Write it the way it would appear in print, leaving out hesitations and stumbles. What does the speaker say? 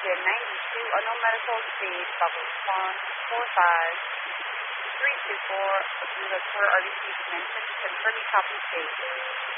Oregon 92, unknown medical speed, Bravo response 45324, Look for RDC dimension, confirming copy state.